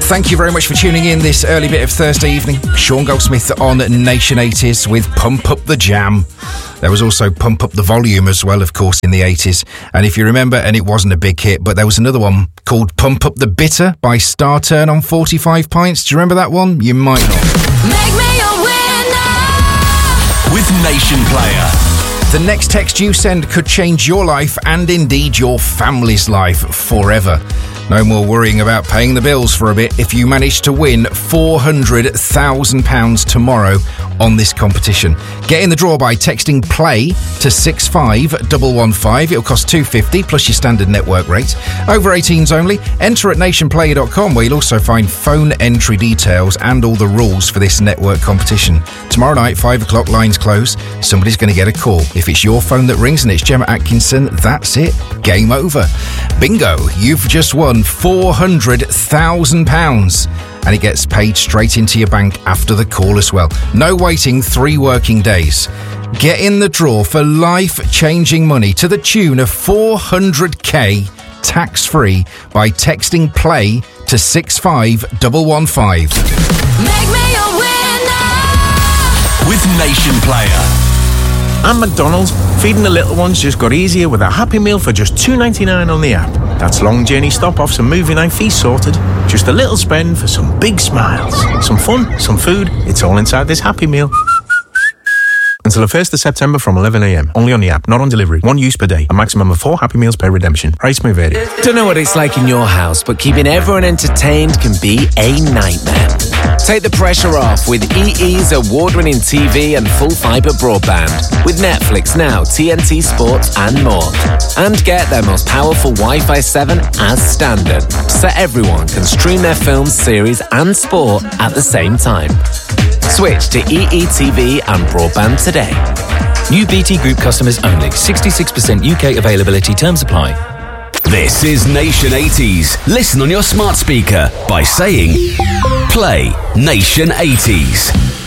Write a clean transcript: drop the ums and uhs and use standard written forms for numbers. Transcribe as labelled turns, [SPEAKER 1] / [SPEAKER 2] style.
[SPEAKER 1] Thank you very much for tuning in this early bit of Thursday evening. Sean Goldsmith on Nation 80s with Pump Up the Jam. There was also Pump Up the Volume as well, of course, in the 80s. And if you remember, and it wasn't a big hit, but there was another one called Pump Up the Bitter by Star Turn on 45 Pints. Do you remember that one? You might not.
[SPEAKER 2] Make me a winner
[SPEAKER 3] with Nation Player.
[SPEAKER 1] The next text you send could change your life and indeed your family's life forever. No more worrying about paying the bills for a bit if you manage to win £400,000 tomorrow on this competition. Get in the draw by texting PLAY to 65115. It'll cost $2.50 plus your standard network rate. Over 18s only. Enter at nationplayer.com, where you'll also find phone entry details and all the rules for this network competition. Tomorrow night, 5 o'clock, lines close. Somebody's going to get a call. If it's your phone that rings and it's Gemma Atkinson, that's it. Game over. Bingo. You've just won £400,000, and it gets paid straight into your bank after the call as well. No waiting 3 working days. Get in the draw for life-changing money to the tune of $400K tax-free by texting PLAY to 65115.
[SPEAKER 2] Make me a winner
[SPEAKER 3] with Nation Player.
[SPEAKER 4] And McDonald's, feeding the little ones just got easier with a Happy Meal for just $2.99 on the app. That's long journey stop-offs and movie night feast sorted. Just a little spend for some big smiles. Some fun, some food, it's all inside this Happy Meal. Until the 1st of September from 11 a.m. Only on the app, not on delivery. 1 use per day. A maximum of 4 Happy Meals per redemption. Price may vary.
[SPEAKER 5] Don't know what it's like in your house, but keeping everyone entertained can be a nightmare. Take the pressure off with EE's award-winning TV and full fibre broadband. With Netflix Now, TNT Sports and more. And get their most powerful Wi-Fi 7 as standard, so everyone can stream their films, series and sport at the same time. Switch to EE TV and broadband today.
[SPEAKER 6] New BT Group customers only. 66% UK availability. Terms apply.
[SPEAKER 3] This is Nation 80s. Listen on your smart speaker by saying Play Nation 80s.